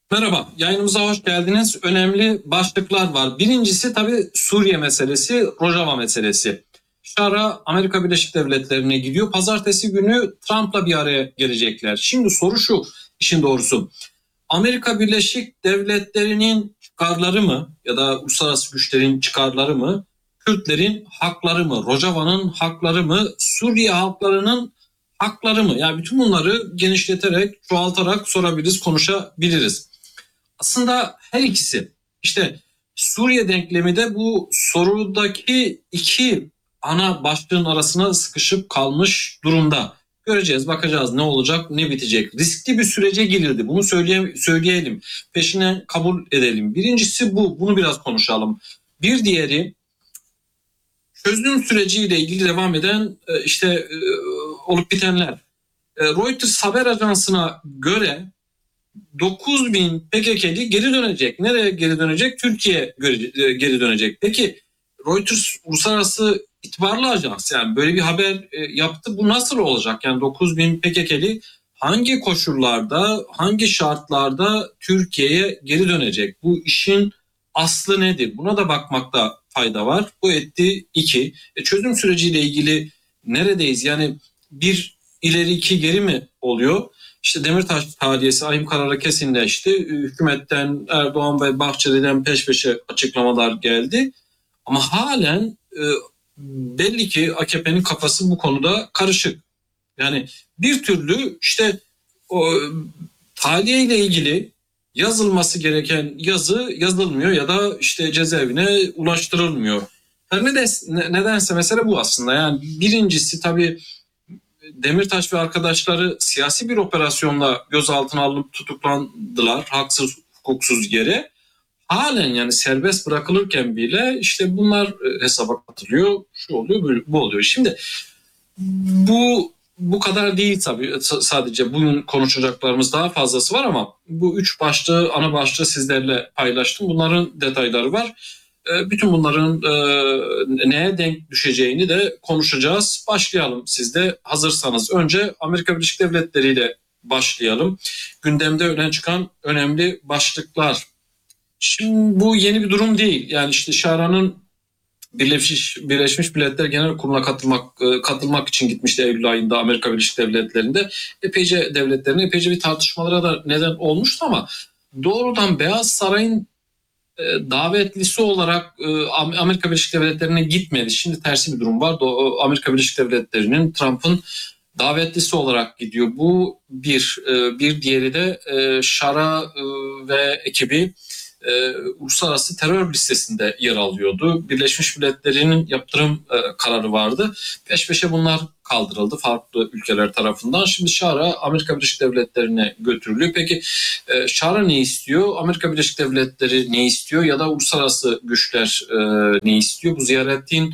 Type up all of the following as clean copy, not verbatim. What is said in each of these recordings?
Merhaba, yayınımıza hoş geldiniz. Önemli başlıklar var. Birincisi tabii Suriye meselesi, Rojava meselesi. Şara Amerika Birleşik Devletleri'ne gidiyor. Pazartesi günü Trump'la bir araya gelecekler. Şimdi soru şu, işin doğrusu. Amerika Birleşik Devletleri'nin çıkarları mı ya da uluslararası güçlerin çıkarları mı, Kürtlerin hakları mı, Rojava'nın hakları mı, Suriye halklarının hakları mı? Yani bütün bunları genişleterek, çoğaltarak sorabiliriz, konuşabiliriz. Aslında her ikisi. İşte Suriye denklemi de bu sorudaki iki ana başlığın arasına sıkışıp kalmış durumda. Göreceğiz, bakacağız ne olacak, ne bitecek. Riskli bir sürece girildi. Bunu söyleyelim. Peşine kabul edelim. Birincisi bu. Bunu biraz konuşalım. Bir diğeri çözüm süreciyle ilgili devam eden olup bitenler. Reuters haber ajansına göre 9.000 PKK'li geri dönecek. Nereye geri dönecek? Türkiye'ye geri dönecek. Peki Reuters uluslararası itibarlı ajans, yani böyle bir haber yaptı. Bu nasıl olacak? Yani 9.000 PKK'li hangi koşullarda, hangi şartlarda Türkiye'ye geri dönecek? Bu işin aslı nedir? Buna da bakmakta fayda var. Bu etti 2. Çözüm süreciyle ilgili neredeyiz? Yani bir ileri iki geri mi oluyor? İşte Demirtaş tahliyesi ahim kararı kesinleşti. Hükümetten, Erdoğan ve Bahçeli'den peş peşe açıklamalar geldi. Ama halen belli ki AKP'nin kafası bu konuda karışık. Yani bir türlü işte o tahliye ile ilgili yazılması gereken yazı yazılmıyor ya da işte cezaevine ulaştırılmıyor. Her nedense mesele bu aslında. Yani birincisi tabii Demirtaş ve arkadaşları siyasi bir operasyonla gözaltına alınıp tutuklandılar haksız hukuksuz yere. Halen yani serbest bırakılırken bile işte bunlar hesaba katılıyor, şu oluyor, böyle, bu oluyor. Şimdi bu kadar değil tabii. Sadece bugün konuşacaklarımız daha fazlası var ama bu üç başlığı, ana başlığı sizlerle paylaştım. Bunların detayları var. Bütün bunların neye denk düşeceğini de konuşacağız. Başlayalım siz de hazırsanız. Önce Amerika Birleşik Devletleri ile başlayalım. Gündemde öne çıkan önemli başlıklar. Şimdi bu yeni bir durum değil. Yani işte Şara'nın Birleşmiş Milletler Genel Kurulu'na katılmak için gitmişti Eylül ayında Amerika Birleşik Devletleri'nde. Epeyce bir tartışmalara da neden olmuştu ama doğrudan Beyaz Saray'ın davetlisi olarak Amerika Birleşik Devletleri'ne gitmedi. Şimdi tersi bir durum var. Amerika Birleşik Devletleri'nin Trump'ın davetlisi olarak gidiyor. Bu bir. Bir diğeri de Şara ve ekibi uluslararası terör listesinde yer alıyordu. Birleşmiş Milletler'in yaptırım kararı vardı. Peş peşe bunlar kaldırıldı farklı ülkeler tarafından. Şimdi Şara Amerika Birleşik Devletleri'ne götürülüyor. Peki Şara ne istiyor? Amerika Birleşik Devletleri ne istiyor? Ya da uluslararası güçler ne istiyor? Bu ziyaretin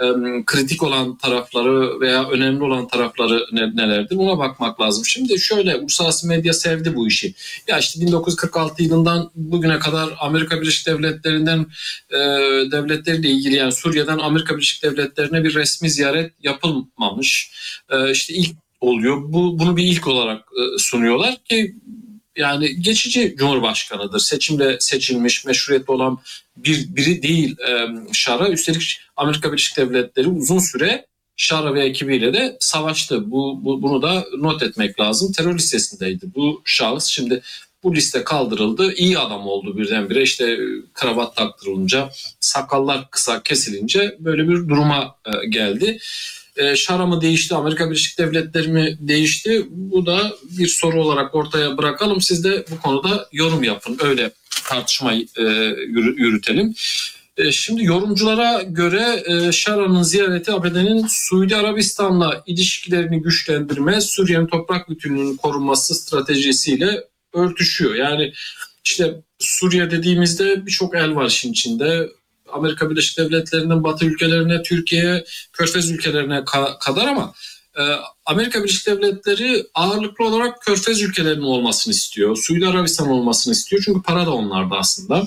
kritik olan tarafları veya önemli olan tarafları nelerdir? Buna bakmak lazım. Şimdi şöyle, uluslararası medya sevdi bu işi. Ya işte 1946 yılından bugüne kadar Amerika Birleşik Devletleri'nden devletleriyle ilgili, yani Suriye'den Amerika Birleşik Devletleri'ne bir resmi ziyaret yapılmamış. İşte ilk oluyor. Bunu bir ilk olarak sunuyorlar ki yani geçici cumhurbaşkanıdır. Seçimle seçilmiş, meşruiyetli olan biri değil Şara. Üstelik Amerika Birleşik Devletleri uzun süre Şara ve ekibiyle de savaştı. Bunu da not etmek lazım. Terör listesindeydi bu şahıs. Şimdi bu liste kaldırıldı. İyi adam oldu birdenbire. İşte kravat taktırılınca, sakallar kısa kesilince böyle bir duruma geldi. Şara mı değişti, Amerika Birleşik Devletleri mi değişti? Bu da bir soru olarak ortaya bırakalım. Siz de bu konuda yorum yapın. Öyle tartışmayı yürütelim. Şimdi yorumculara göre Şara'nın ziyareti ABD'nin Suudi Arabistan'la ilişkilerini güçlendirme, Suriye'nin toprak bütünlüğünün korunması stratejisiyle örtüşüyor. Yani işte Suriye dediğimizde birçok el var işin içinde. Amerika Birleşik Devletleri'nin Batı ülkelerine, Türkiye'ye, Körfez ülkelerine kadar ama Amerika Birleşik Devletleri ağırlıklı olarak Körfez ülkelerinin olmasını istiyor. Suudi Arabistan olmasını istiyor. Çünkü para da onlarda aslında.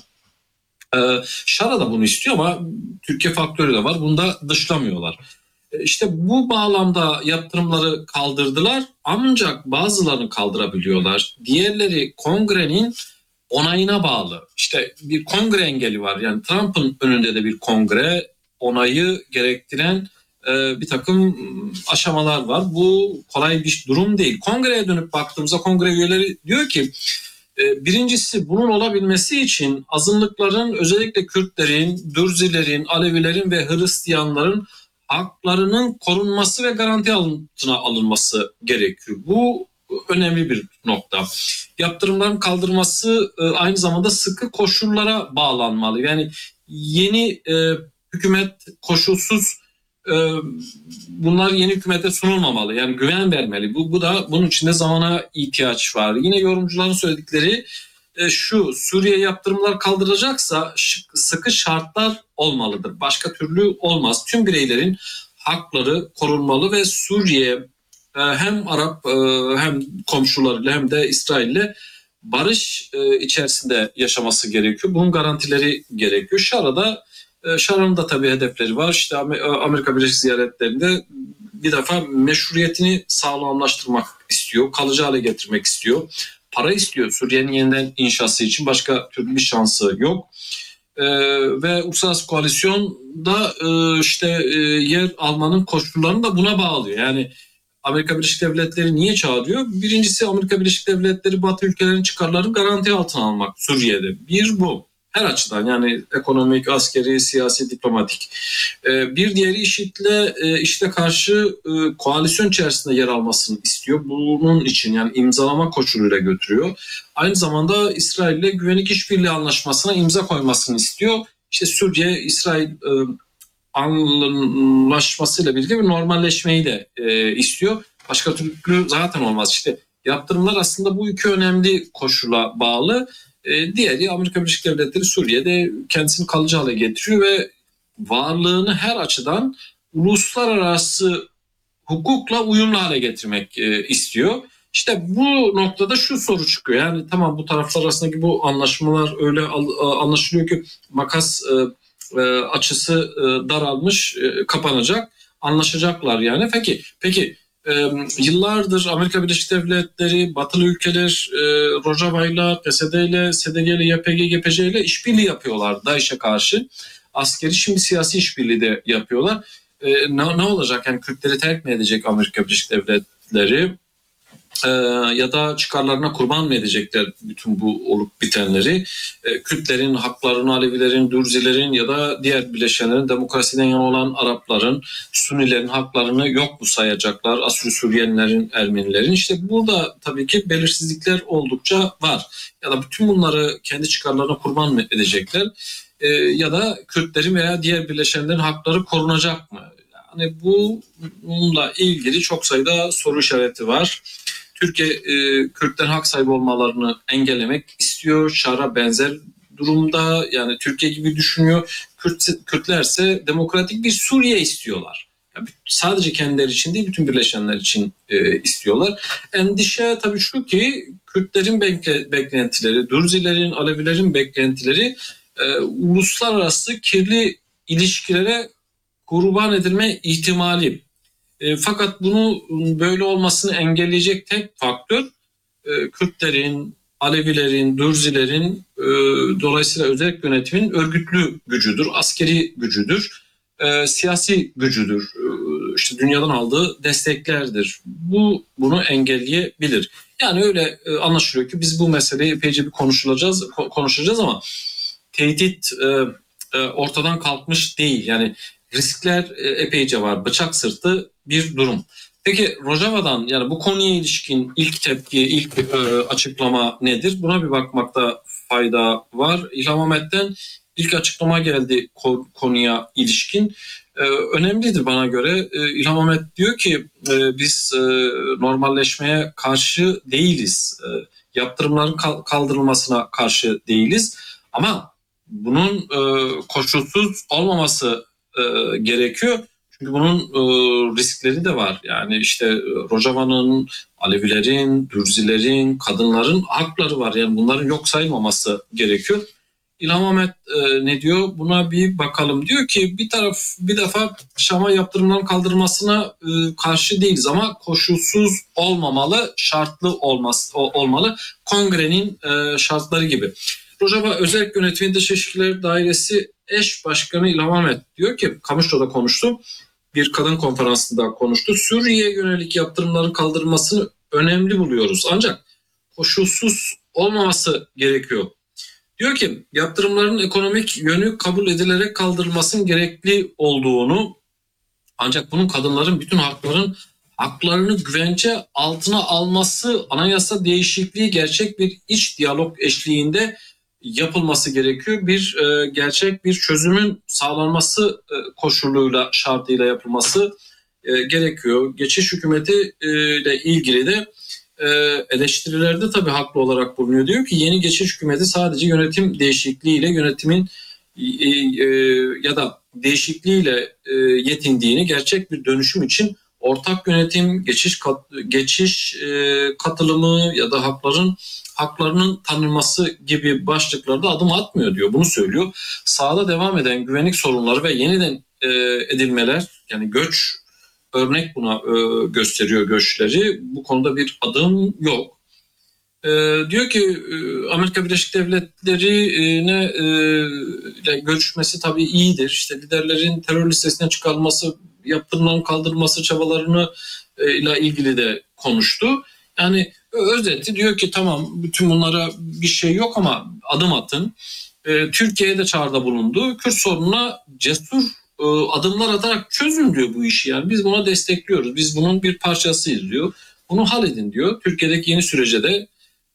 Şara da bunu istiyor ama Türkiye faktörü de var. Bunu da dışlamıyorlar. İşte bu bağlamda yaptırımları kaldırdılar ancak bazılarını kaldırabiliyorlar. Diğerleri kongrenin onayına bağlı. İşte bir kongre engeli var. Yani Trump'ın önünde de bir kongre onayı gerektiren bir takım aşamalar var. Bu kolay bir durum değil. Kongreye dönüp baktığımızda kongre üyeleri diyor ki birincisi bunun olabilmesi için azınlıkların, özellikle Kürtlerin, Dürzilerin, Alevilerin ve Hristiyanların haklarının korunması ve garanti altına alınması gerekiyor. Bu önemli bir nokta. Yaptırımların kaldırılması aynı zamanda sıkı koşullara bağlanmalı. Yani yeni hükümet koşulsuz bunlar yeni hükümete sunulmamalı. Yani güven vermeli. Bu da bunun için de zamana ihtiyaç var. Yine yorumcuların söyledikleri şu: Suriye yaptırımlar kaldırılacaksa sıkı şartlar olmalıdır. Başka türlü olmaz. Tüm bireylerin hakları korunmalı ve Suriye hem Arap hem komşularıyla hem de İsrail'le barış içerisinde yaşaması gerekiyor. Bunun garantileri gerekiyor. Şara'nın da tabii hedefleri var. İşte Amerika Birleşik ziyaretlerinde bir defa meşruiyetini sağlamlaştırmak istiyor. Kalıcı hale getirmek istiyor. Para istiyor. Suriye'nin yeniden inşası için başka türlü bir şansı yok. Ve uluslararası koalisyonda yer almanın koşullarını da buna bağlıyor. Yani Amerika Birleşik Devletleri niye çağırıyor? Birincisi, Amerika Birleşik Devletleri Batı ülkelerin çıkarlarını garanti altına almak Suriye'de. Bir bu. Her açıdan, yani ekonomik, askeri, siyasi, diplomatik. Bir diğeri IŞİD'le karşı koalisyon içerisinde yer almasını istiyor. Bunun için yani imzalama koşuluyla götürüyor. Aynı zamanda İsrail'le güvenlik işbirliği anlaşmasına imza koymasını istiyor. İşte Suriye-İsrail anlaşmasıyla birlikte bir normalleşmeyi de istiyor. Başka türlü zaten olmaz. İşte yaptırımlar aslında bu iki önemli koşula bağlı. Diğeri, Amerika Birleşik Devletleri Suriye'de kendisini kalıcı hale getiriyor ve varlığını her açıdan uluslararası hukukla uyumlu hale getirmek istiyor. İşte bu noktada şu soru çıkıyor. Yani tamam, bu taraflar arasındaki bu anlaşmalar öyle anlaşılıyor ki makas açısı daralmış, kapanacak, anlaşacaklar yani. Peki yıllardır Amerika Birleşik Devletleri, Batılı ülkeler Rojava'yla, PSD'yle, SDG'yle, YPG, GPC'yle işbirliği yapıyorlar DAEŞ'e karşı. Askeri, şimdi siyasi işbirliği de yapıyorlar. Ne olacak? Yani Kürtleri terk mi edecek Amerika Birleşik Devletleri? Ya da çıkarlarına kurban mı edecekler bütün bu olup bitenleri? Kürtlerin haklarını, Alevilerin, Dürzilerin ya da diğer bileşenlerin, demokrasiden yana olan Arapların, Sünnilerin haklarını yok mu sayacaklar? Asür-Süryanilerin, Ermenilerin. İşte burada tabii ki belirsizlikler oldukça var. Ya da bütün bunları kendi çıkarlarına kurban mı edecekler? Ya da Kürtlerin veya diğer bileşenlerin hakları korunacak mı? Yani bununla ilgili çok sayıda soru işareti var. Türkiye Kürtlerin hak sahibi olmalarını engellemek istiyor. Şar'a benzer durumda, yani Türkiye gibi düşünüyor. Kürtlerse demokratik bir Suriye istiyorlar. Yani sadece kendileri için değil, bütün birleşenler için istiyorlar. Endişe tabii şu ki, Kürtlerin beklentileri, Dürzilerin, Alevilerin beklentileri uluslararası kirli ilişkilere kurban edilme ihtimali. Fakat bunu böyle olmasını engelleyecek tek faktör Kürtlerin, Alevilerin, Dürzilerin, dolayısıyla özel yönetimin örgütlü gücüdür, askeri gücüdür, siyasi gücüdür. İşte dünyadan aldığı desteklerdir. Bunu engelleyebilir. Yani öyle anlaşılıyor ki biz bu meseleyi epeyce bir konuşacağız ama tehdit ortadan kalkmış değil. Yani riskler epeyce var. Bıçak sırtı bir durum. Peki Rojava'dan, yani bu konuya ilişkin ilk tepki, ilk açıklama nedir? Buna bir bakmakta fayda var. İlham Ahmet'ten ilk açıklama geldi konuya ilişkin. Önemlidir bana göre. İlham Ahmet diyor ki biz normalleşmeye karşı değiliz. Yaptırımların kaldırılmasına karşı değiliz. Ama bunun koşulsuz olmaması gerekiyor. Çünkü bunun riskleri de var. Yani işte Rojava'nın, Alevilerin, Dürzilerin, kadınların hakları var. Yani bunların yok sayılmaması gerekiyor. İlham Ahmet ne diyor? Buna bir bakalım. Diyor ki bir defa Şam'a yaptırımların kaldırılmasına karşı değiliz ama koşulsuz olmamalı, şartlı olmalı. Kongrenin şartları gibi. Rojava Özel Yönetimi Dış İlişkiler Dairesi eş başkanı İlham Ahmet diyor ki, Kamışlı'da konuştu. Bir kadın konferansında konuştu. Suriye'ye yönelik yaptırımların kaldırılmasını önemli buluyoruz. Ancak koşulsuz olmaması gerekiyor. Diyor ki yaptırımların ekonomik yönü kabul edilerek kaldırılmasının gerekli olduğunu, ancak bunun kadınların bütün haklarını güvence altına alması, anayasa değişikliği gerçek bir iç diyalog eşliğinde yapılması gerekiyor. Gerçek bir çözümün sağlanması koşuluyla, şartıyla yapılması gerekiyor. Geçiş hükümeti ile ilgili de eleştirilerde tabii haklı olarak bulunuyor. Diyor ki yeni geçiş hükümeti sadece yönetim değişikliğiyle yönetimin ya da değişikliğiyle yetindiğini, gerçek bir dönüşüm için ortak yönetim, geçiş katılımı ya da haklarının tanınması gibi başlıklarda adım atmıyor diyor. Bunu söylüyor. Sahada devam eden güvenlik sorunları ve yeniden edilmeler, yani göç örnek buna gösteriyor, göçleri. Bu konuda bir adım yok. Diyor ki Amerika Birleşik Devletleri'ne görüşmesi tabii iyidir. İşte liderlerin terör listesine çıkarılması, yaptırımların kaldırılması çabalarını ile ilgili de konuştu. Yani özeti diyor ki tamam, bütün bunlara bir şey yok ama adım atın. Türkiye'ye de çağrıda bulundu. Kürt sorununa cesur adımlar atarak çözün diyor bu işi. Yani biz buna destekliyoruz. Biz bunun bir parçasıyız diyor. Bunu halledin diyor. Türkiye'deki yeni sürece de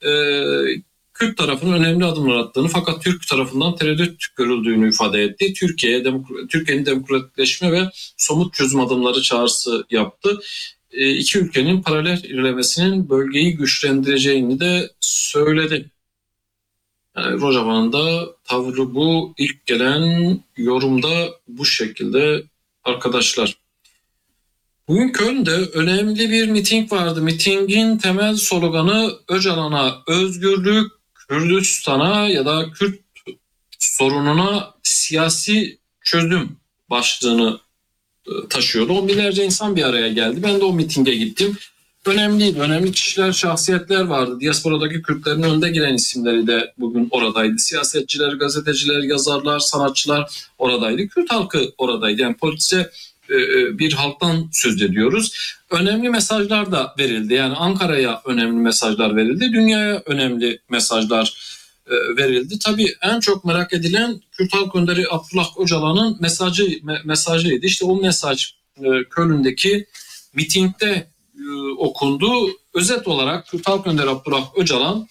Kürt tarafının önemli adımlar attığını, fakat Türk tarafından tereddüt görüldüğünü ifade etti. Türkiye'nin demokratikleşme ve somut çözüm adımları çağrısı yaptı. İki ülkenin paralel ilerlemesinin bölgeyi güçlendireceğini de söyledi. Yani Rojava'nın da tavrı bu. İlk gelen yorumda bu şekilde arkadaşlar. Bugün Köln'de önemli bir miting vardı. Mitingin temel sloganı Öcalan'a özgürlük, Kürdistan'a ya da Kürt sorununa siyasi çözüm başlığını taşıyordu. On binlerce insan bir araya geldi. Ben de o mitinge gittim. Önemliydi. Önemli kişiler, şahsiyetler vardı. Diasporadaki Kürtlerin önde giren isimleri de bugün oradaydı. Siyasetçiler, gazeteciler, yazarlar, sanatçılar oradaydı. Kürt halkı oradaydı. Yani politize bir halktan söz ediyoruz. Önemli mesajlar da verildi. Yani Ankara'ya önemli mesajlar verildi. Dünyaya önemli mesajlar verildi. Tabii en çok merak edilen Kürt Halk Önderi Abdullah Öcalan'ın mesajıydı. İşte o mesaj Köln'deki mitingde okundu. Özet olarak Kürt Halk Önderi Abdullah Öcalan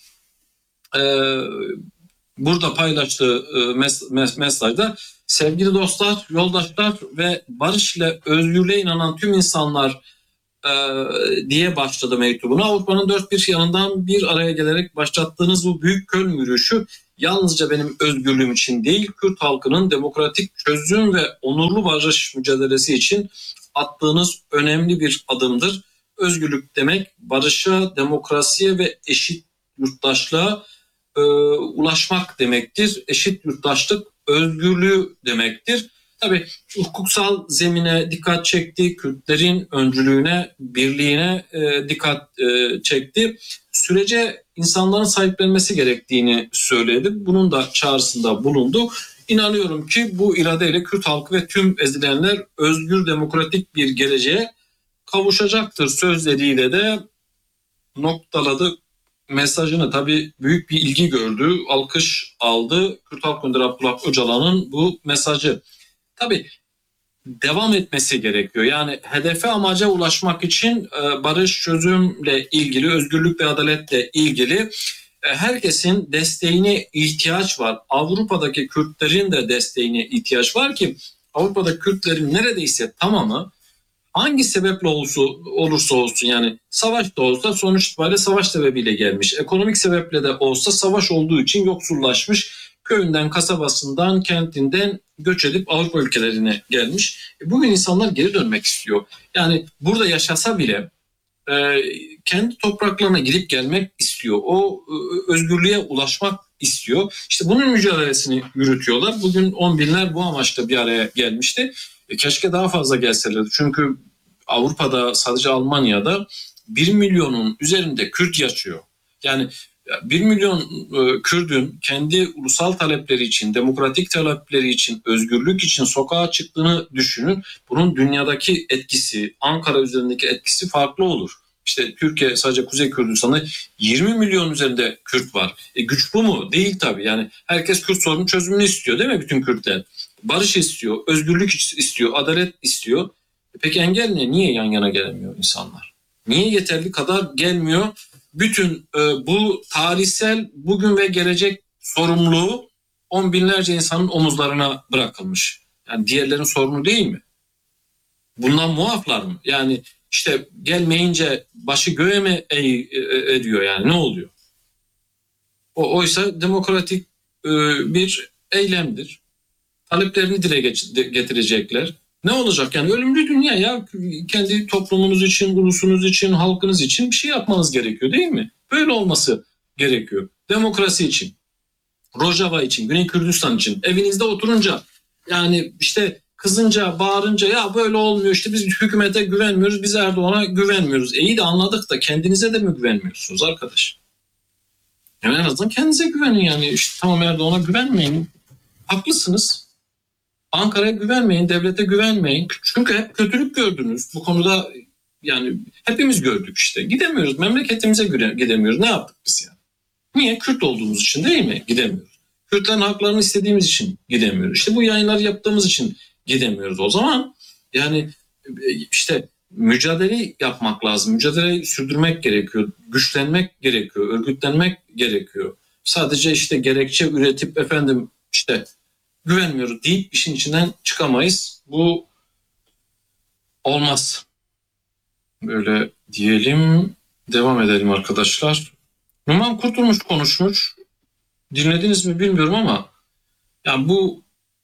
burada paylaştığı mesajda sevgili dostlar, yoldaşlar ve barış ile özgürlüğe inanan tüm insanlar diye başladı mektubuna. Avrupa'nın dört bir yanından bir araya gelerek başlattığınız bu büyük Köln yürüyüşü yalnızca benim özgürlüğüm için değil, Kürt halkının demokratik çözüm ve onurlu barış mücadelesi için attığınız önemli bir adımdır. Özgürlük demek barışa, demokrasiye ve eşit yurttaşlığa ulaşmak demektir. Eşit yurttaşlık özgürlüğü demektir. Tabii hukuksal zemine dikkat çekti, Kürtlerin öncülüğüne, birliğine dikkat çekti. Sürece insanların sahiplenmesi gerektiğini söyledi. Bunun da çağrısında bulundu. İnanıyorum ki bu iradeyle Kürt halkı ve tüm ezilenler özgür, demokratik bir geleceğe kavuşacaktır sözleriyle de noktaladı mesajını. Tabii büyük bir ilgi gördü, alkış aldı Kürt Halk Önderi Abdullah Öcalan'ın bu mesajı. Tabii devam etmesi gerekiyor. Yani hedefe, amaca ulaşmak için barış, çözümle ilgili, özgürlük ve adaletle ilgili herkesin desteğine ihtiyaç var. Avrupa'daki Kürtlerin de desteğine ihtiyaç var ki Avrupa'daki Kürtlerin neredeyse tamamı hangi sebeple olursa olsun, yani savaş da olsa sonuç itibariyle savaş sebebiyle gelmiş. Ekonomik sebeple de olsa savaş olduğu için yoksullaşmış. Köyünden, kasabasından, kentinden göç edip Avrupa ülkelerine gelmiş. Bugün insanlar geri dönmek istiyor. Yani burada yaşasa bile kendi topraklarına gidip gelmek istiyor. O özgürlüğe ulaşmak istiyor. İşte bunun mücadelesini yürütüyorlar. Bugün on binler bu amaçla bir araya gelmişti. Keşke daha fazla gelselerdi. Çünkü Avrupa'da, sadece Almanya'da 1 milyonun üzerinde Kürt yaşıyor. Yani 1 milyon Kürt'ün kendi ulusal talepleri için, demokratik talepleri için, özgürlük için sokağa çıktığını düşünün. Bunun dünyadaki etkisi, Ankara üzerindeki etkisi farklı olur. İşte Türkiye, sadece Kuzey Kürdistan'da 20 milyon üzerinde Kürt var. Güç bu mu? Değil tabii. Yani herkes Kürt sorunun çözümünü istiyor, değil mi bütün Kürtler? Barış istiyor, özgürlük istiyor, adalet istiyor. Peki engel ne? Niye yan yana gelemiyor insanlar? Niye yeterli kadar gelmiyor? Bütün bu tarihsel bugün ve gelecek sorumluluğu on binlerce insanın omuzlarına bırakılmış. Yani diğerlerin sorunu değil mi? Bundan muaflar mı? Yani işte gelmeyince başı göğe mi ediyor, yani ne oluyor? Oysa demokratik bir eylemdir. Taleplerini dile getirecekler. Ne olacak yani? Ölümlü dünya ya. Kendi toplumunuz için, ulusunuz için, halkınız için bir şey yapmanız gerekiyor, değil mi? Böyle olması gerekiyor. Demokrasi için, Rojava için, Güney Kürdistan için, evinizde oturunca, yani işte kızınca, bağırınca, ya böyle olmuyor, işte biz hükümete güvenmiyoruz, biz Erdoğan'a güvenmiyoruz. İyi de anladık da kendinize de mi güvenmiyorsunuz arkadaş? Yani en azından kendinize güvenin yani. İşte tamam, Erdoğan'a güvenmeyin. Haklısınız. Ankara'ya güvenmeyin, devlete güvenmeyin. Çünkü hep kötülük gördünüz. Bu konuda yani hepimiz gördük işte. Gidemiyoruz, memleketimize gidemiyoruz. Ne yaptık biz yani? Niye? Kürt olduğumuz için değil mi? Gidemiyoruz. Kürtlerin haklarını istediğimiz için gidemiyoruz. İşte bu yayınları yaptığımız için gidemiyoruz. O zaman yani işte mücadele yapmak lazım. Mücadeleyi sürdürmek gerekiyor. Güçlenmek gerekiyor. Örgütlenmek gerekiyor. Sadece işte gerekçe üretip efendim işte güvenmiyoruz deyip işin içinden çıkamayız. Bu olmaz. Böyle diyelim, devam edelim arkadaşlar. Numan Kurtulmuş konuşmuş. Dinlediniz mi bilmiyorum ama yani bu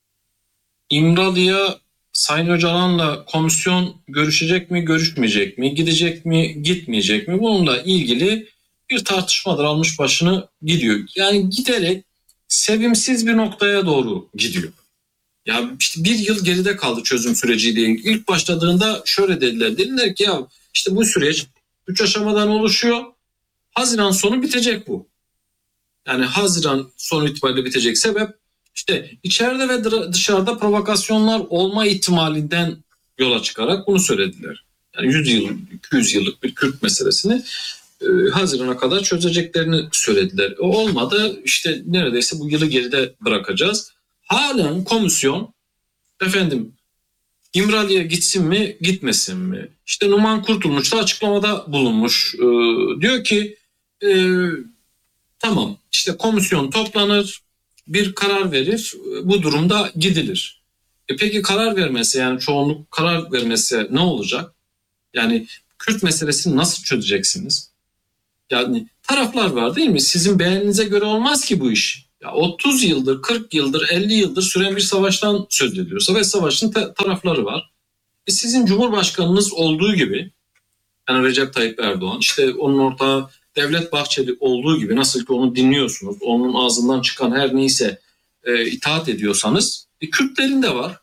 İmralı'ya Sayın Öcalan'la komisyon görüşecek mi, görüşmeyecek mi, gidecek mi, gitmeyecek mi? Bununla ilgili bir tartışmadır, almış başını gidiyor. Yani giderek sevimsiz bir noktaya doğru gidiyor. Ya işte bir yıl geride kaldı çözüm süreciyle ilgili. İlk başladığında şöyle dediler. Dediler ki ya işte bu süreç 3 aşamadan oluşuyor. Haziran sonu bitecek bu. Yani Haziran sonu itibariyle bitecek. Sebep işte içeride ve dışarıda provokasyonlar olma ihtimalinden yola çıkarak bunu söylediler. Yani 100 yıl, 200 yıllık bir Kürt meselesini Haziran'a kadar çözeceklerini söylediler. O olmadı, işte neredeyse bu yılı geride bırakacağız. Halen komisyon efendim İmralı'ya gitsin mi, gitmesin mi? İşte Numan Kurtulmuş da açıklamada bulunmuş. Diyor ki tamam, işte komisyon toplanır, bir karar verir, bu durumda gidilir. Peki karar vermese, yani çoğunluk karar vermese ne olacak? Yani Kürt meselesini nasıl çözeceksiniz? Yani taraflar var değil mi? Sizin beğeninize göre olmaz ki bu iş. Ya 30 yıldır, 40 yıldır, 50 yıldır süren bir savaştan söz ediliyorsa ve savaşın tarafları var. Sizin Cumhurbaşkanınız olduğu gibi, yani Recep Tayyip Erdoğan, işte onun ortağı Devlet Bahçeli olduğu gibi, nasıl ki onu dinliyorsunuz, onun ağzından çıkan her neyse itaat ediyorsanız, Kürtlerin de var.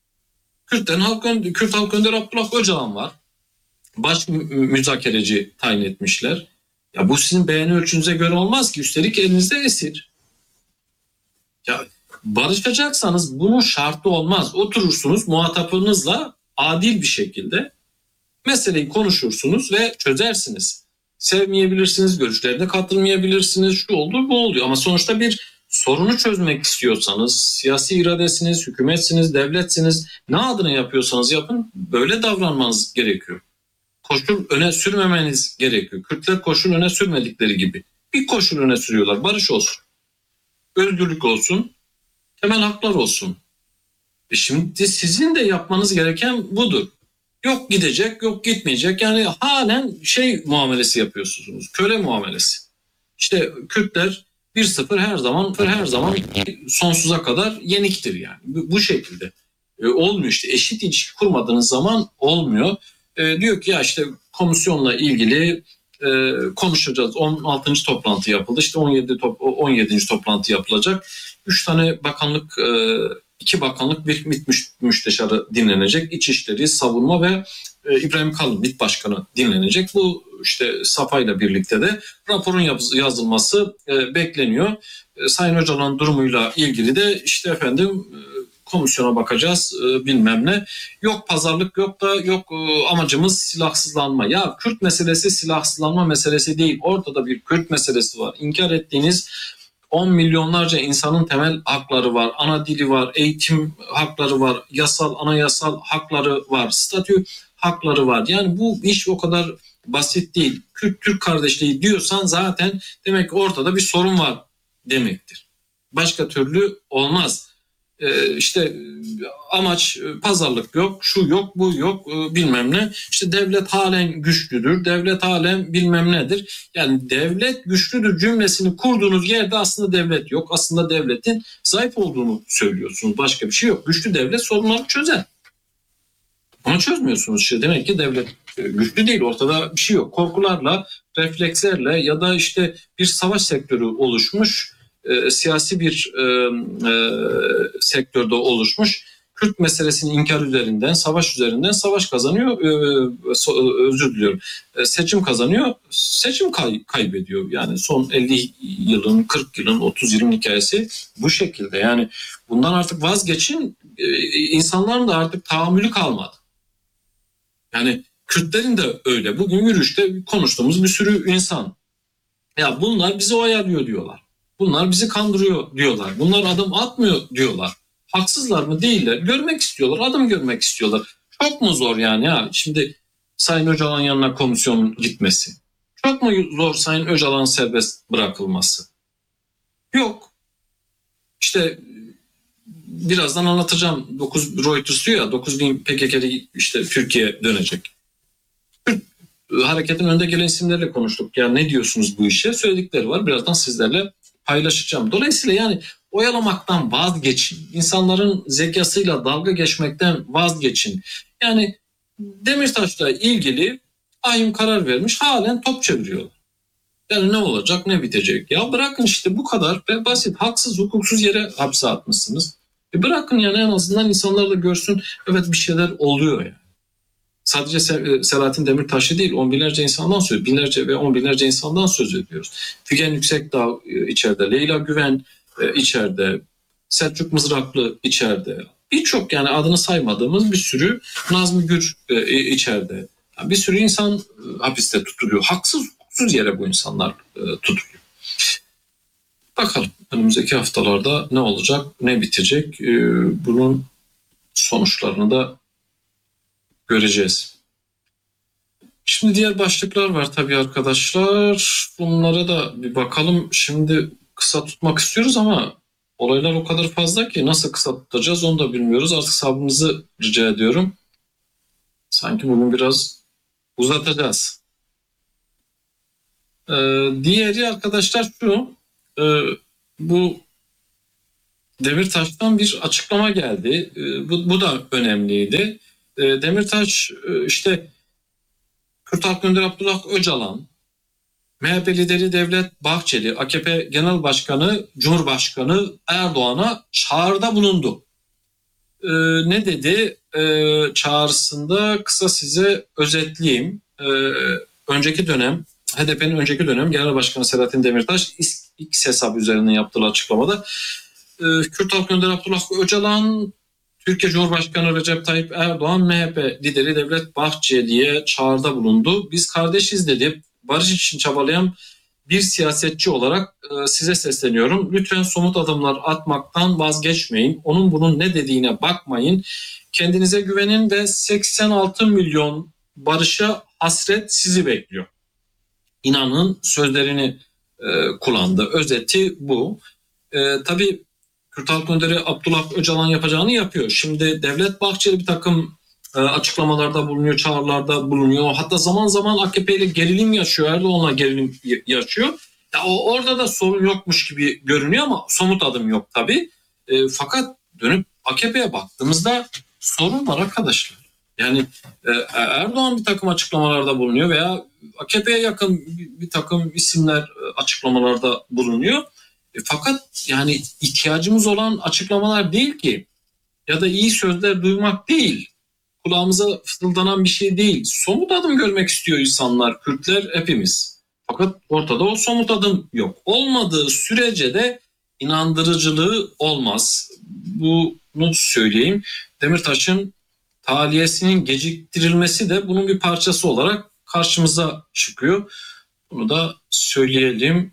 Kürt Halk Önderi Abdullah Öcalan var. Baş müzakereci tayin etmişler. Ya bu sizin beğeni ölçünüze göre olmaz ki. Üstelik elinizde esir. Ya barışacaksanız bunun şartı olmaz. Oturursunuz muhatapınızla adil bir şekilde meseleyi konuşursunuz ve çözersiniz. Sevmeyebilirsiniz, görüşlerine katılmayabilirsiniz, şu oldu bu oluyor. Ama sonuçta bir sorunu çözmek istiyorsanız, siyasi iradesiniz, hükümetsiniz, devletsiniz, ne adına yapıyorsanız yapın, böyle davranmanız gerekiyor. Koşul öne sürmemeniz gerekiyor. Kürtler koşul öne sürmedikleri gibi bir koşul öne sürüyorlar. Barış olsun, özgürlük olsun, temel haklar olsun. Şimdi sizin de yapmanız gereken budur. Yok gidecek, yok gitmeyecek. Yani halen muamelesi yapıyorsunuz. Köle muamelesi. İşte Kürtler 1-0 her zaman sonsuza kadar yeniktir yani. Bu şekilde. Olmuyor işte. Eşit ilişki kurmadığınız zaman olmuyor. Diyor ki ya işte komisyonla ilgili konuşacağız. 16. toplantı yapıldı. İşte 17. toplantı yapılacak. 3 tane bakanlık, 2 bakanlık, bir MİT müsteşarı dinlenecek. İçişleri, Savunma ve İbrahim Kalın MİT Başkanı dinlenecek. Bu işte Safa ile birlikte de raporun yazılması bekleniyor. Sayın Öcalan'ın durumuyla ilgili de işte efendim komisyona bakacağız bilmem ne. Yok pazarlık, yok da yok amacımız silahsızlanma. Ya Kürt meselesi silahsızlanma meselesi değil. Ortada bir Kürt meselesi var. İnkar ettiğiniz 10 milyonlarca insanın temel hakları var. Ana dili var, eğitim hakları var, yasal, anayasal hakları var, statü hakları var. Yani bu iş o kadar basit değil. Kürt-Türk kardeşliği diyorsan zaten demek ki ortada bir sorun var demektir. Başka türlü olmaz. İşte amaç pazarlık yok, şu yok, bu yok, bilmem ne. İşte devlet halen güçlüdür, devlet halen bilmem nedir. Yani devlet güçlüdür cümlesini kurduğunuz yerde aslında devlet yok. Aslında devletin zayıf olduğunu söylüyorsunuz. Başka bir şey yok. Güçlü devlet sorunları çözer. Ama çözmüyorsunuz. İşte demek ki devlet güçlü değil. Ortada bir şey yok. Korkularla, reflekslerle ya da işte bir savaş sektörü oluşmuş, siyasi bir sektörde oluşmuş. Kürt meselesinin inkar üzerinden, savaş üzerinden savaş kazanıyor. Özür diliyorum. Seçim kazanıyor, seçim kaybediyor. Yani son 50 yılın, 40 yılın, 30 yılın hikayesi bu şekilde. Yani bundan artık vazgeçin. İnsanların da artık tahammülü kalmadı. Yani Kürtlerin de öyle. Bugün yürüyüşte konuştuğumuz bir sürü insan. Ya bunlar bizi oyalıyor diyorlar. Bunlar bizi kandırıyor diyorlar. Bunlar adım atmıyor diyorlar. Haksızlar mı? Değiller. Görmek istiyorlar. Adım görmek istiyorlar. Çok mu zor yani ya? Şimdi Sayın Öcalan yanına komisyonun gitmesi. Çok mu zor Sayın Öcalan'ın serbest bırakılması? Yok. İşte birazdan anlatacağım. Reuters diyor ya 9.000 PKK'li işte Türkiye dönecek. Hareketin önde gelen isimlerle konuştuk. Yani ne diyorsunuz bu işe? Söyledikleri var. Birazdan sizlerle paylaşacağım. Dolayısıyla yani oyalamaktan vazgeçin. İnsanların zekasıyla dalga geçmekten vazgeçin. Yani Demirtaş'la ilgili ahim karar vermiş. Halen top çeviriyorlar. Yani ne olacak, ne bitecek? Ya bırakın işte bu kadar ve basit. Haksız, hukuksuz yere hapse atmışsınız. Bırakın yani en azından insanlar da görsün. Evet bir şeyler oluyor yani. Sadece Selahattin Demirtaş'ı değil, on binlerce insandan söz, binlerce ve on binlerce insandan söz ediyoruz. Figen Yüksekdağ içeride, Leyla Güven içeride, Selçuk Mızraklı içeride. Birçok yani adını saymadığımız bir sürü Nazmi Gür içeride. Yani bir sürü insan hapiste tutuluyor. Haksız, hukuksuz yere bu insanlar tutuluyor. Bakalım önümüzdeki haftalarda ne olacak, ne bitecek? Bunun sonuçlarını da göreceğiz. Şimdi diğer başlıklar var tabii arkadaşlar. Bunlara da bir bakalım. Şimdi kısa tutmak istiyoruz ama olaylar o kadar fazla ki nasıl kısa tutacağız onu da bilmiyoruz. Artık sabrınızı rica ediyorum. Sanki bugün biraz uzatacağız. Diğeri arkadaşlar şu. Bu Demirtaş'tan bir açıklama geldi. Bu da önemliydi. Demirtaş işte Kürt Halk Önderi Abdullah Öcalan, MHP lideri Devlet Bahçeli, AKP Genel Başkanı, Cumhurbaşkanı Erdoğan'a çağrıda bulundu. Ne dedi? Çağrısında kısa size özetleyeyim. Önceki dönem, HDP'nin önceki dönem Genel Başkanı Selahattin Demirtaş X hesabı üzerinden yaptığı açıklamada Kürt Halk Önderi Abdullah Öcalan, Türkiye Cumhurbaşkanı Recep Tayyip Erdoğan, MHP lideri Devlet Bahçeli'ye çağrıda bulundu. Biz kardeşiz dedi. Barış için çabalayan bir siyasetçi olarak size sesleniyorum. Lütfen somut adımlar atmaktan vazgeçmeyin. Onun bunun ne dediğine bakmayın. Kendinize güvenin ve 86 milyon barışa hasret sizi bekliyor. İnanın sözlerini kullandı. Özeti bu. Tabii Kürt Halk Önderi Abdullah Öcalan yapacağını yapıyor. Şimdi Devlet Bahçeli bir takım açıklamalarda bulunuyor, çağrılarda bulunuyor. Hatta zaman zaman AKP ile gerilim yaşıyor, Erdoğan'la gerilim yaşıyor. Ya orada da sorun yokmuş gibi görünüyor ama somut adım yok tabii. Fakat dönüp AKP'ye baktığımızda sorun var arkadaşlar. Yani Erdoğan bir takım açıklamalarda bulunuyor veya AKP'ye yakın bir takım isimler açıklamalarda bulunuyor. Fakat yani ihtiyacımız olan açıklamalar değil ki, ya da iyi sözler duymak değil, kulağımıza fısıldanan bir şey değil. Somut adım görmek istiyor insanlar, Kürtler, hepimiz. Fakat ortada o somut adım yok. Olmadığı sürece de inandırıcılığı olmaz. Bunu söyleyeyim. Demirtaş'ın tahliyesinin geciktirilmesi de bunun bir parçası olarak karşımıza çıkıyor. Bunu da söyleyelim.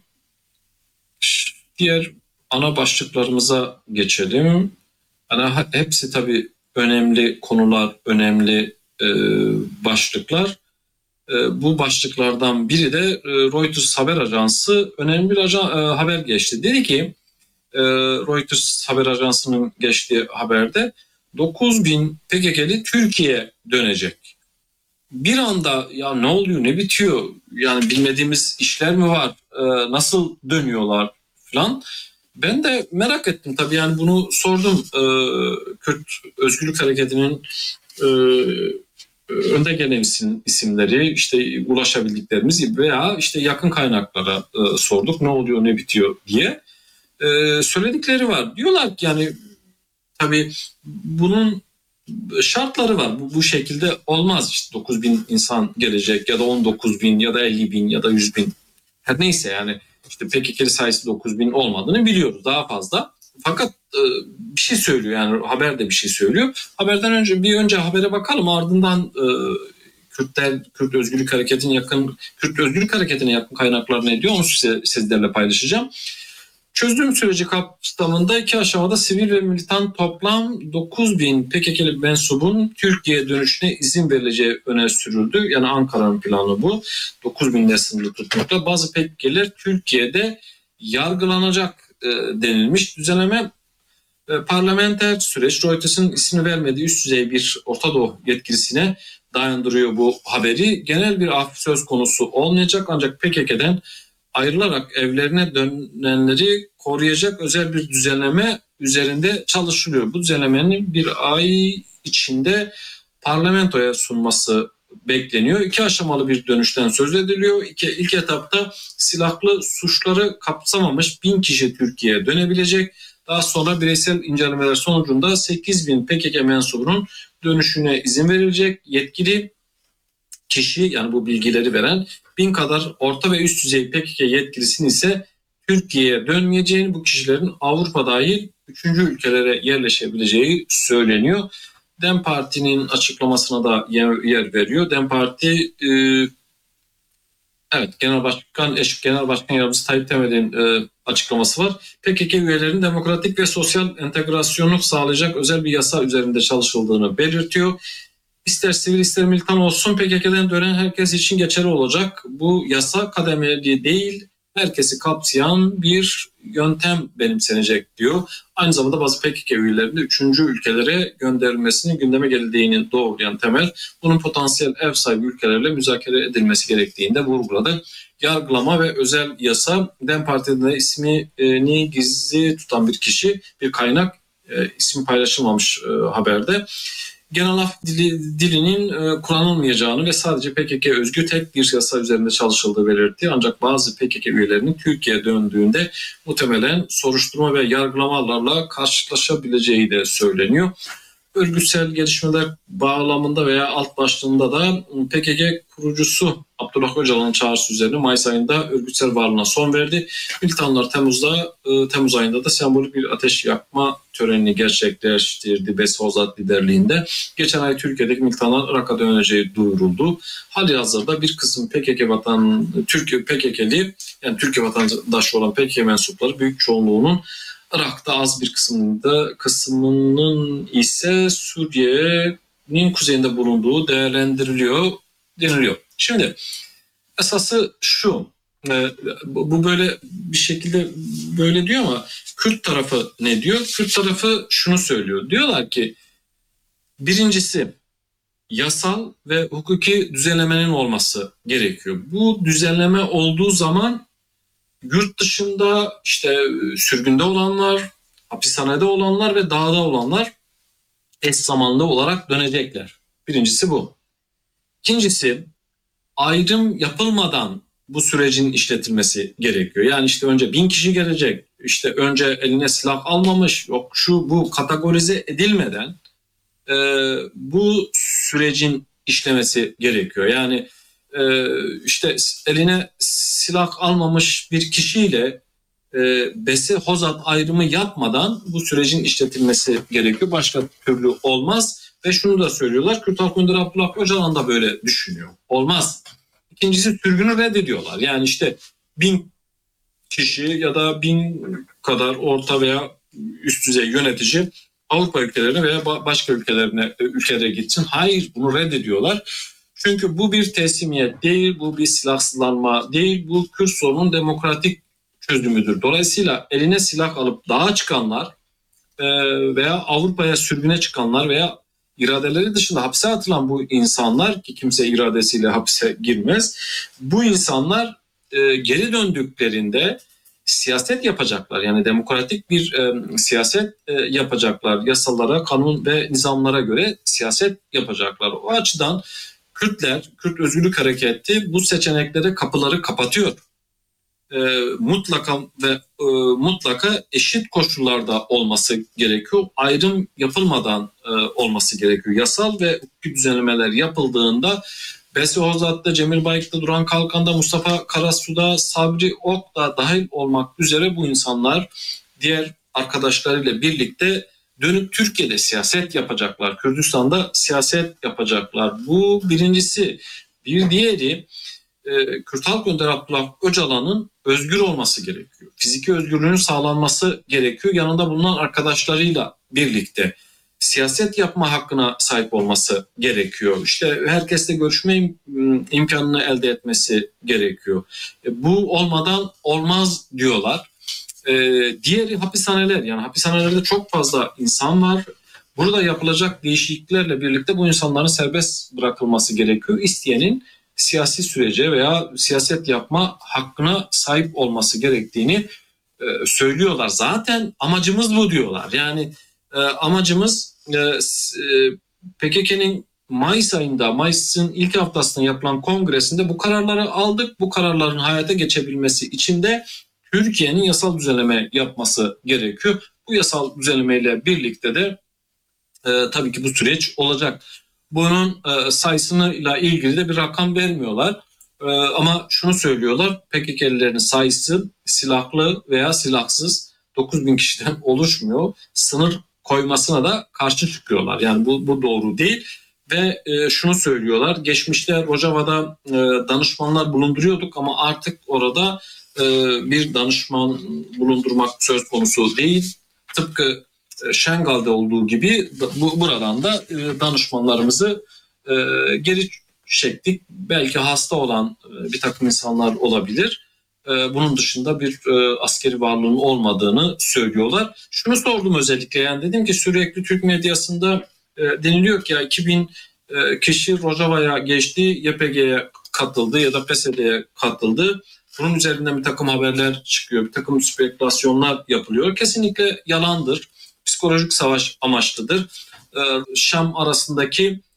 Diğer ana başlıklarımıza geçelim. Yani hepsi tabii önemli konular, önemli başlıklar. Bu başlıklardan biri de Reuters haber ajansı önemli bir haber geçti. Dedi ki Reuters haber ajansının geçtiği haberde 9.000 PKK'li Türkiye'ye dönecek. Bir anda ya ne oluyor, ne bitiyor, yani bilmediğimiz işler mi var, nasıl dönüyorlar falan. Ben de merak ettim tabii, yani bunu sordum Kürt Özgürlük Hareketi'nin önde gelen isimleri, işte ulaşabildiklerimiz gibi veya işte yakın kaynaklara sorduk ne oluyor ne bitiyor diye. Söyledikleri var. Diyorlar ki yani tabii bunun şartları var. Bu şekilde olmaz. İşte 9.000 insan gelecek ya da 19.000 ya da 50.000 ya da 100.000. Her neyse yani işte PKK'li sayısı 9.000 olmadığını biliyoruz, daha fazla. Fakat bir şey söylüyor, yani haber de bir şey söylüyor. Haberden önce habere bakalım, ardından Kürt Özgürlük Hareketi'ne yakın kaynaklar ne diyor onu sizlerle paylaşacağım. Çözdüğüm süreci kapsamında 2 aşamada sivil ve militan toplam 9.000 PKK'li mensubun Türkiye'ye dönüşüne izin verileceği öne sürüldü. Yani Ankara'nın planı bu. 9.000'le sınırlı tutmakla bazı PKK'liler Türkiye'de yargılanacak denilmiş. Düzenleme parlamenter süreç, Reuters'ın ismini vermediği üst düzey bir Orta Doğu yetkilisine dayandırıyor bu haberi. Genel bir af söz konusu olmayacak, ancak PKK'den ayrılarak evlerine dönenleri koruyacak özel bir düzenleme üzerinde çalışılıyor. Bu düzenlemenin bir ay içinde parlamentoya sunması bekleniyor. 2 aşamalı bir dönüşten söz ediliyor. İlk etapta silahlı suçları kapsamamış 1.000 kişi Türkiye'ye dönebilecek. Daha sonra bireysel incelemeler sonucunda 8.000 PKK mensubunun dönüşüne izin verilecek. Yetkili kişi, yani bu bilgileri veren 1.000 kadar orta ve üst düzey PKK yetkilisinin ise Türkiye'ye dönmeyeceğini, bu kişilerin Avrupa dahil 3. ülkelere yerleşebileceği söyleniyor. DEM Parti'nin açıklamasına da yer veriyor. DEM Parti evet, Genel Başkan Yardımcısı Tayyip Temel'in açıklaması var. PKK üyelerinin demokratik ve sosyal entegrasyonu sağlayacak özel bir yasa üzerinde çalışıldığını belirtiyor. İster sivil ister militan olsun PKK'den dönen herkes için geçerli olacak. Bu yasa kademeli değil, herkesi kapsayan bir yöntem benimsenecek diyor. Aynı zamanda bazı PKK üyelerinin de 3. ülkelere gönderilmesinin gündeme geldiğini doğrulayan Temel, bunun potansiyel ev sahibi ülkelerle müzakere edilmesi gerektiğini de vurguladı. Yargılama ve özel yasa, DEM Parti'de ismini gizli tutan bir kişi, bir kaynak, ismi paylaşılmamış haberde, genel af dilinin kullanılmayacağını ve sadece PKK özgü tek bir yasa üzerinde çalışıldığı belirtti. Ancak bazı PKK üyelerinin Türkiye'ye döndüğünde muhtemelen soruşturma ve yargılamalarla karşılaşabileceği de söyleniyor. Örgütsel gelişmeler bağlamında veya alt başlığında da PKK kurucusu Abdullah Öcalan'ın çağrısı üzerine Mayıs ayında örgütsel varlığına son verdi. Militanlar Temmuz ayında da sembolik bir ateş yakma törenini gerçekleştirdi Besozat liderliğinde. Geçen ay Türkiye'deki militanlar Irak'a döneceği duyuruldu. Halihazırda bir kısım PKK'li, yani Türkiye vatandaşı olan PKK mensupları büyük çoğunluğunun Irak'ta, az bir kısmının ise Suriye'nin kuzeyinde bulunduğu değerlendiriliyor deniliyor. Şimdi esası şu, bu böyle bir şekilde böyle diyor ama Kürt tarafı ne diyor? Kürt tarafı şunu söylüyor. Diyorlar ki birincisi, yasal ve hukuki düzenlemenin olması gerekiyor. Bu düzenleme olduğu zaman yurt dışında işte sürgünde olanlar, hapishanede olanlar ve dağda olanlar eş zamanlı olarak dönecekler. Birincisi bu. İkincisi, ayrım yapılmadan bu sürecin işletilmesi gerekiyor. Yani işte önce 1000 kişi gelecek, işte önce eline silah almamış, yok şu bu kategorize edilmeden bu sürecin işlemesi gerekiyor. Yani işte eline silah almamış bir kişiyle besi hozat ayrımı yapmadan bu sürecin işletilmesi gerekiyor. Başka türlü olmaz. Ve şunu da söylüyorlar. Kürt Halk Önderi Abdullah Öcalan da böyle düşünüyor. Olmaz. İkincisi, sürgünü reddediyorlar. Yani işte 1000 kişi ya da 1000 kadar orta veya üst düzey yönetici Avrupa ülkelerine veya başka ülkelere gitsin. Hayır, bunu reddediyorlar. Çünkü bu bir teslimiyet değil, bu bir silahsızlanma değil, bu Kürt sorunun demokratik çözümüdür. Dolayısıyla eline silah alıp dağa çıkanlar veya Avrupa'ya sürgüne çıkanlar veya iradeleri dışında hapse atılan bu insanlar, ki kimse iradesiyle hapse girmez, bu insanlar geri döndüklerinde siyaset yapacaklar. Yani demokratik bir siyaset yapacaklar. Yasalara, kanun ve nizamlara göre siyaset yapacaklar. O açıdan Kürtler, Kürt Özgürlük Hareketi bu seçeneklere kapıları kapatıyor. Mutlaka eşit koşullarda olması gerekiyor. Ayrım yapılmadan olması gerekiyor. Yasal ve hukuki düzenlemeler yapıldığında Besi Hozat'ta, Cemil Bayık'ta, Duran Kalkan'da, Mustafa Karasu'da, Sabri Ok'ta dahil olmak üzere bu insanlar diğer arkadaşlarıyla birlikte dönüp Türkiye'de siyaset yapacaklar. Kürdistan'da siyaset yapacaklar. Bu birincisi. Bir diğeri, Kürt Halk Önderi Abdullah Öcalan'ın özgür olması gerekiyor. Fiziki özgürlüğünün sağlanması gerekiyor. Yanında bulunan arkadaşlarıyla birlikte siyaset yapma hakkına sahip olması gerekiyor. İşte herkesle görüşme imkanını elde etmesi gerekiyor. Bu olmadan olmaz diyorlar. Diğeri hapishaneler. Yani hapishanelerde çok fazla insan var. Burada yapılacak değişikliklerle birlikte bu insanların serbest bırakılması gerekiyor. İsteyenin siyasi sürece veya siyaset yapma hakkına sahip olması gerektiğini söylüyorlar. Zaten amacımız bu diyorlar. Yani amacımız PKK'nın Mayıs'ın ilk haftasında yapılan kongresinde bu kararları aldık. Bu kararların hayata geçebilmesi için de Türkiye'nin yasal düzenleme yapması gerekiyor. Bu yasal düzenlemeyle birlikte de tabii ki bu süreç olacak. Bunun sayısıyla ilgili de bir rakam vermiyorlar. Ama şunu söylüyorlar, PKK'lilerin sayısı silahlı veya silahsız 9.000 kişiden oluşmuyor. Sınır koymasına da karşı çıkıyorlar. Yani bu doğru değil. Ve şunu söylüyorlar, geçmişte Rojava'da danışmanlar bulunduruyorduk ama artık orada bir danışman bulundurmak söz konusu değil. Tıpkı Şengal'de olduğu gibi buradan da danışmanlarımızı geri çektik. Belki hasta olan bir takım insanlar olabilir. Bunun dışında bir askeri varlığın olmadığını söylüyorlar. Şunu sordum özellikle, yani dedim ki sürekli Türk medyasında deniliyor ki ya 2000 kişi Rojava'ya geçti, YPG'ye katıldı ya da PSD'ye katıldı. Bunun üzerinden bir takım haberler çıkıyor, bir takım spekülasyonlar yapılıyor. Kesinlikle yalandır. Psikolojik savaş amaçlıdır. Şam arasındaki